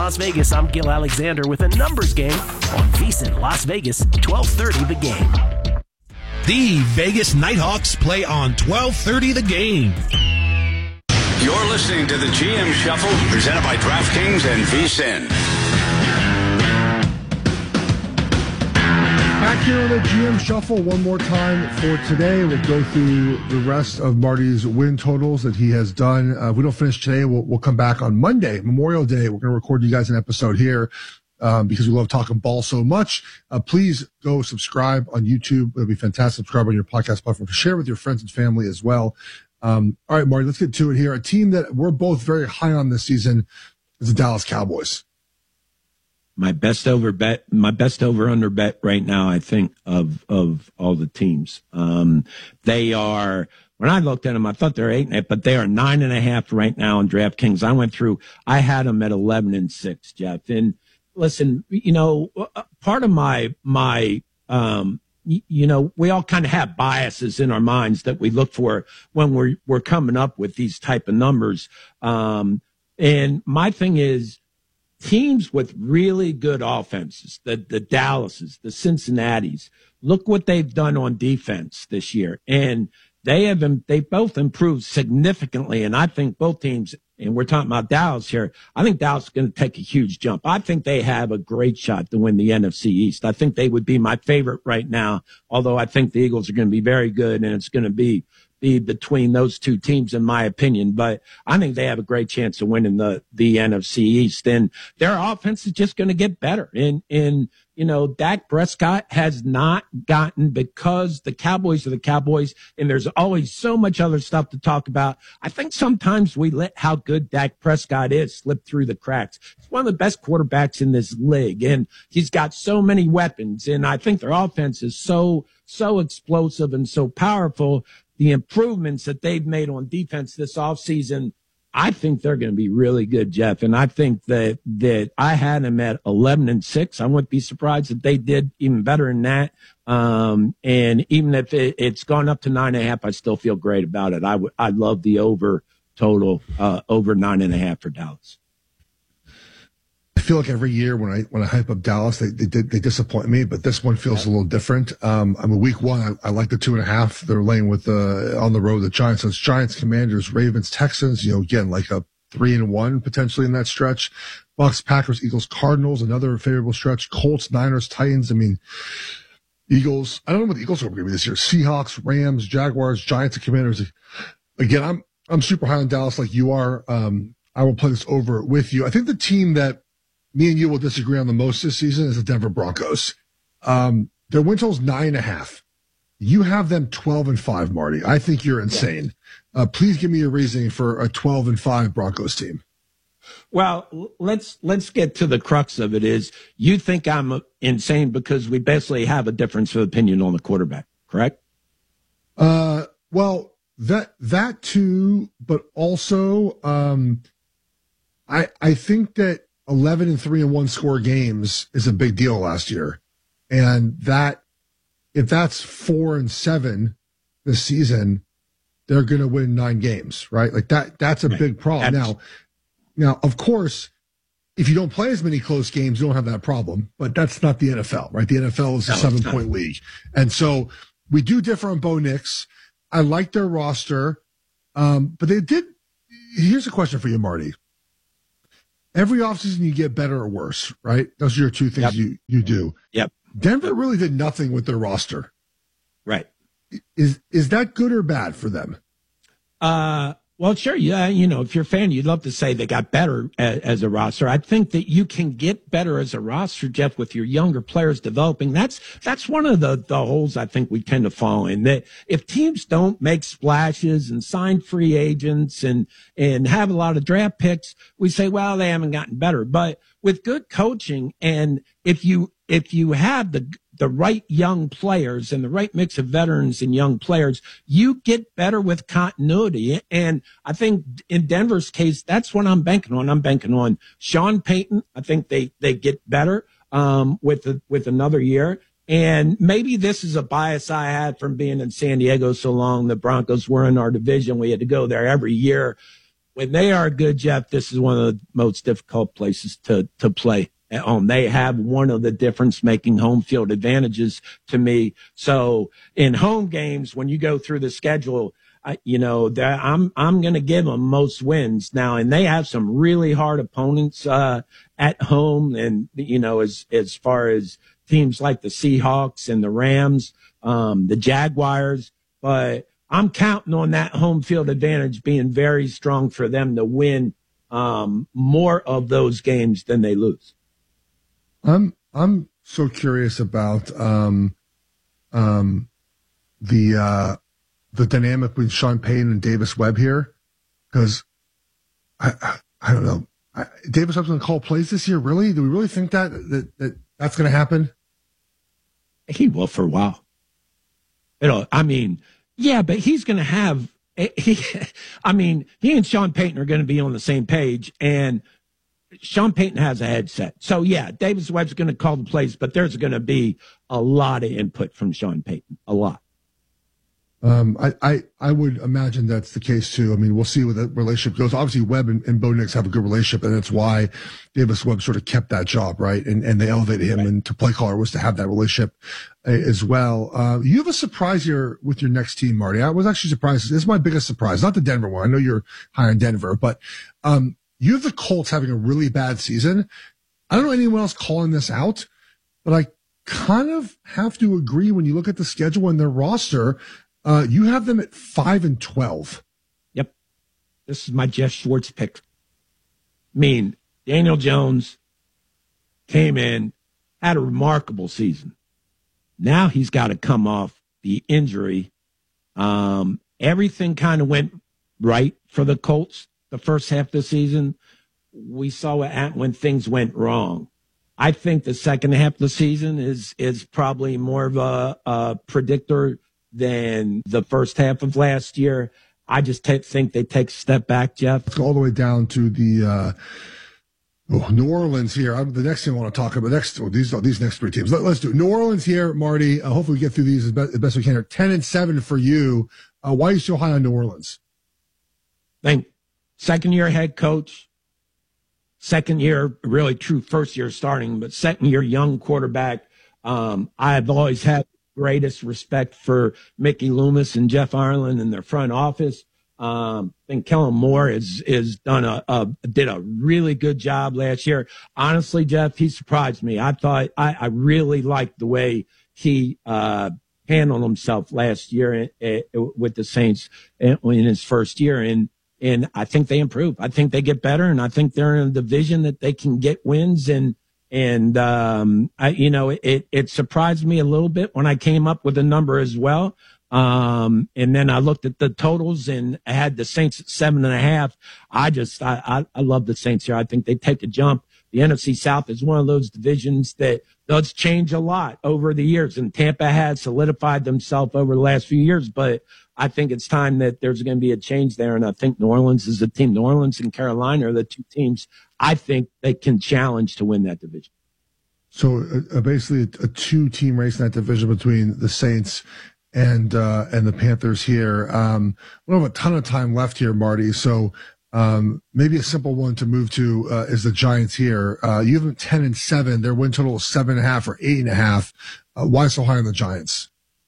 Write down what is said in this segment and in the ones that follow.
Las Vegas, I'm Gil Alexander with a numbers game on VSiN Las Vegas, 1230 The Game. The Vegas Nighthawks play on 1230 The Game. You're listening to the GM Shuffle, presented by DraftKings and VSiN. Back here on the GM Shuffle one more time for today. We'll go through the rest of Marty's win totals that he has done. If we don't finish today, we'll come back on Monday, Memorial Day. We're going to record you guys an episode here because we love talking ball so much. Please go subscribe on YouTube. It'll be fantastic. Subscribe on your podcast platform. Share with your friends and family as well. All right, Marty, let's get to it here. A team that we're both very high on this season is the Dallas Cowboys. My best over under bet right now, I think, of all the teams. They are, when I looked at them, I thought they're 8.5, but they are 9.5 right now on DraftKings. I had them at 11-6, Jeff. And listen, part of my we all kind of have biases in our minds that we look for when we're coming up with these type of numbers. And my thing is, teams with really good offenses, the Dallases, the Cincinnatis, look what they've done on defense this year. And they both improved significantly. And I think both teams, and we're talking about Dallas here, I think Dallas is going to take a huge jump. I think they have a great shot to win the NFC East. I think they would be my favorite right now, although I think the Eagles are going to be very good, and it's going to be between those two teams, in my opinion. But I think they have a great chance of winning the NFC East. And their offense is just going to get better. And Dak Prescott has not gotten, because the Cowboys are the Cowboys, and there's always so much other stuff to talk about. I think sometimes we let how good Dak Prescott is slip through the cracks. He's one of the best quarterbacks in this league, and he's got so many weapons. And I think their offense is so explosive and so powerful. The improvements that they've made on defense this offseason, I think they're going to be really good, Jeff. And I think that I had them at 11-6. I wouldn't be surprised if they did even better than that. And even if it's gone up to 9.5, I still feel great about it. I love the over total, over 9.5 for Dallas. I feel like every year when I hype up Dallas, they disappoint me, but this one feels a little different. Week one, I like the 2.5. They're laying with on the road the Giants. So it's Giants, Commanders, Ravens, Texans. Again, like a 3-1 potentially in that stretch. Bucks, Packers, Eagles, Cardinals, another favorable stretch. Colts, Niners, Titans. Eagles. I don't know what the Eagles are going to be this year. Seahawks, Rams, Jaguars, Giants, and Commanders. Again, I'm super high on Dallas like you are. I will play this over with you. I think the team that me and you will disagree on the most this season is the Denver Broncos. Their win total is 9.5. You have them 12-5, Marty. I think you're insane. Please give me your reasoning for a 12-5 Broncos team. Well, let's get to the crux of it. Is you think I'm insane because we basically have a difference of opinion on the quarterback, correct? Well, that too, but also, I think that 11-3-1 score games is a big deal last year. And that, if that's 4-7 this season, they're going to win 9 games, right? Like that's a big problem. Now, of course, if you don't play as many close games, you don't have that problem, but that's not the NFL, right? The NFL is a 7-point league. And so we do differ on Bo Nix. I like their roster. But here's a question for you, Marty. Every offseason you get better or worse, right? Those are your two things you do. Yep. Denver really did nothing with their roster. Right. Is that good or bad for them? Well, sure. Yeah. If you're a fan, you'd love to say they got better as a roster. I think that you can get better as a roster, Jeff, with your younger players developing. That's one of the holes I think we tend to fall in. That if teams don't make splashes and sign free agents and have a lot of draft picks, we say, well, they haven't gotten better. But with good coaching, and if you have the right young players and the right mix of veterans and young players, you get better with continuity. And I think in Denver's case, that's what I'm banking on. I'm banking on Sean Payton. I think they get better with another year. And maybe this is a bias I had from being in San Diego so long. The Broncos were in our division. We had to go there every year. when they are good, Jeff, this is one of the most difficult places to play at home. They have one of the difference-making home field advantages to me. So in home games, when you go through the schedule, I'm going to give them most wins now, and they have some really hard opponents at home. And as far as teams like the Seahawks and the Rams, the Jaguars, but I'm counting on that home field advantage being very strong for them to win more of those games than they lose. I'm so curious about the dynamic between Sean Payton and Davis Webb here, because I don't know. Davis Webb's going to call plays this year. Really? Do we really think that's going to happen? He will for a while. Yeah, but he's going to have. He and Sean Payton are going to be on the same page, and Sean Payton has a headset. So yeah, Davis Webb's going to call the plays, but there's going to be a lot of input from Sean Payton. A lot. I would imagine that's the case too. I mean, we'll see where the relationship goes. Obviously, Webb and Bo Nix have a good relationship, and that's why Davis Webb sort of kept that job, right? And they elevated him, and to play caller was to have that relationship as well. You have a surprise here with your next team, Marty. I was actually surprised. This is my biggest surprise, not the Denver one. I know you're high on Denver, but you have the Colts having a really bad season. I don't know anyone else calling this out, but I kind of have to agree when you look at the schedule and their roster. You have them at 5-12. Yep. This is my Jeff Schwartz pick. Daniel Jones came in, had a remarkable season. Now he's got to come off the injury. Everything kind of went right for the Colts the first half of the season. We saw what happened when things went wrong. I think the second half of the season is probably more of a predictor than the first half of last year. I just think they take a step back, Jeff. Let's go all the way down to the New Orleans here. The next thing I want to talk about, these next three teams. Let's do New Orleans here, Marty. Hopefully we get through these as best we can here. 10-7 for you. Why are you so high on New Orleans? Second-year head coach, second-year, really true first-year starting, but second-year young quarterback. I've always had greatest respect for Mickey Loomis and Jeff Ireland in their front office. I think Kellen Moore did a really good job last year. Honestly, Jeff, he surprised me. I thought I really liked the way he handled himself last year with the Saints in his first year. And I think they improve. I think they get better, and I think they're in a division that they can get wins. And it surprised me a little bit when I came up with a number as well. And then I looked at the totals and I had the Saints at 7.5. I love the Saints here. I think they take a jump. The NFC South is one of those divisions that does change a lot over the years, and Tampa has solidified themselves over the last few years, but I think it's time that there's going to be a change there. And I think New Orleans is a team. New Orleans and Carolina are the two teams I think they can challenge to win that division. So basically a two-team race in that division between the Saints and the Panthers here. We don't have a ton of time left here, Marty. So maybe a simple one to move to is the Giants here. You have them 10-7. Their win total is 7.5 or 8.5. Why so high on the Giants?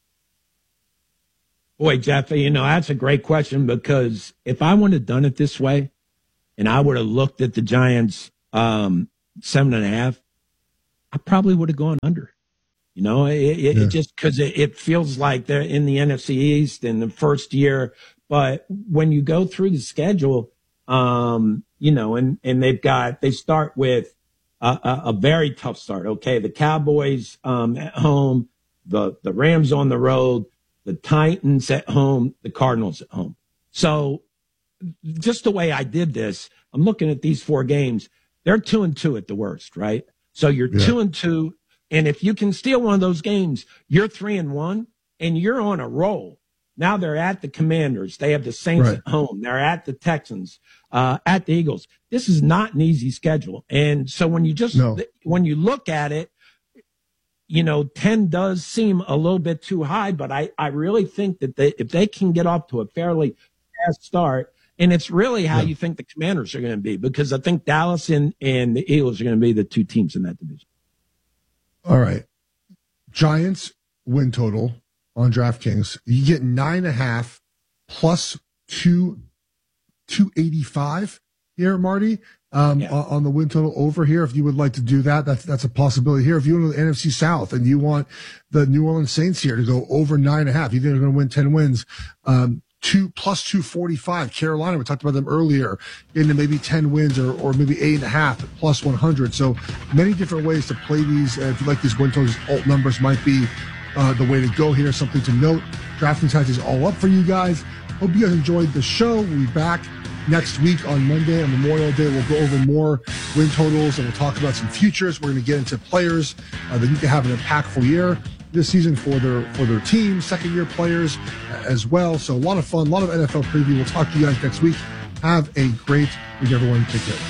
Boy, Jeff, that's a great question, because if I would have done it this way and I would have looked at the Giants 7.5, I probably would have gone under. It just because it feels like they're in the NFC East in the first year. But when you go through the schedule, and they start with a very tough start. Okay. The Cowboys at home, the Rams on the road, the Titans at home, the Cardinals at home. So just the way I did this, I'm looking at these four games. They're 2-2 at the worst, right? So you're 2-2. And if you can steal one of those games, you're 3-1 and you're on a roll. Now they're at the Commanders. They have the Saints at home. They're at the Texans, at the Eagles. This is not an easy schedule. And so when you look at it, 10 does seem a little bit too high, but I really think that if they can get off to a fairly fast start And it's really how you think the Commanders are going to be, because I think Dallas and the Eagles are going to be the two teams in that division. All right. Giants win total on DraftKings. You get 9.5 plus 285 here, Marty, on the win total over here. If you would like to do that, that's a possibility here. If you want the NFC South and you want the New Orleans Saints here to go over 9.5, you think they're going to win 10 wins, plus 245. Carolina, we talked about them earlier, into maybe 10 wins or maybe 8.5 plus 100. So many different ways to play these. If you like these win totals, alt numbers might be the way to go here. Something to note. DraftKings has these all up for you guys. Hope you guys enjoyed the show. We'll be back next week on Monday, on Memorial Day. We'll go over more win totals and we'll talk about some futures. We're going to get into players that need to have an impactful year this season for their team, second-year players as well. So a lot of fun, a lot of NFL preview. We'll talk to you guys next week. Have a great week, everyone. Take care.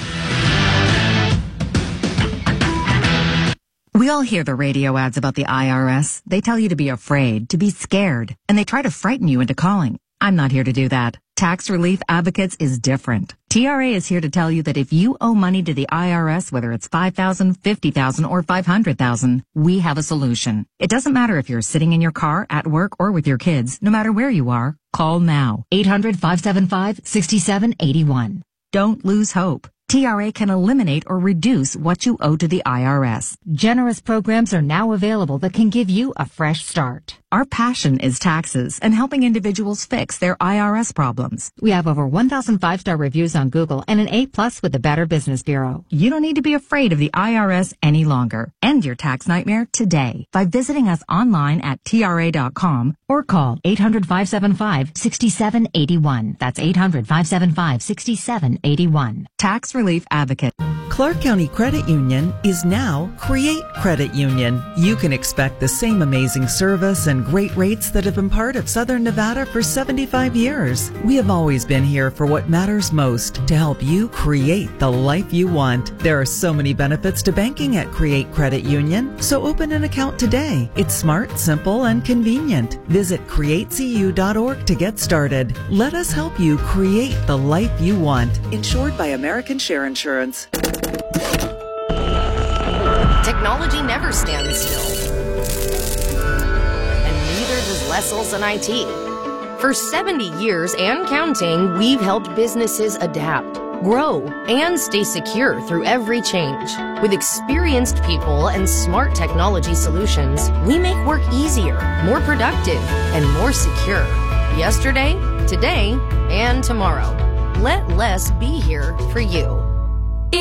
We all hear the radio ads about the IRS. They tell you to be afraid, to be scared, and they try to frighten you into calling. I'm not here to do that. Tax Relief Advocates is different. TRA is here to tell you that if you owe money to the IRS, whether it's $5,000, $50,000, or $500,000, we have a solution. It doesn't matter if you're sitting in your car, at work, or with your kids. No matter where you are, call now. 800-575-6781. Don't lose hope. TRA can eliminate or reduce what you owe to the IRS. Generous programs are now available that can give you a fresh start. Our passion is taxes and helping individuals fix their IRS problems. We have over 1,000 5-star reviews on Google and an A+ with the Better Business Bureau. You don't need to be afraid of the IRS any longer. End your tax nightmare today by visiting us online at TRA.com or call 800-575-6781. That's 800-575-6781. Tax Relief Advocate. Clark County Credit Union is now Create Credit Union. You can expect the same amazing service and great rates that have been part of Southern Nevada for 75 years. We have always been here for what matters most, to help you create the life you want. There are so many benefits to banking at Create Credit Union, so open an account today. It's smart, simple, and convenient. Visit createcu.org to get started. Let us help you create the life you want. Insured by American Share Insurance. Technology never stands still. Less Olson IT. For 70 years and counting, we've helped businesses adapt, grow, and stay secure through every change. With experienced people and smart technology solutions, we make work easier, more productive, and more secure. Yesterday, today, and tomorrow. Let less be here for you.